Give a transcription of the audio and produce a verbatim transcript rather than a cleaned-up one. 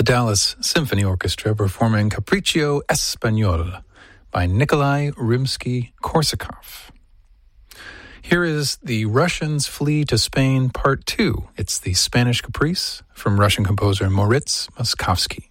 Dallas Symphony Orchestra performing Capriccio Espagnol by Nikolai Rimsky-Korsakov. Here is The Russians Flee to Spain, Part two. It's the Spanish Caprice from Russian composer Moritz Moszkowski.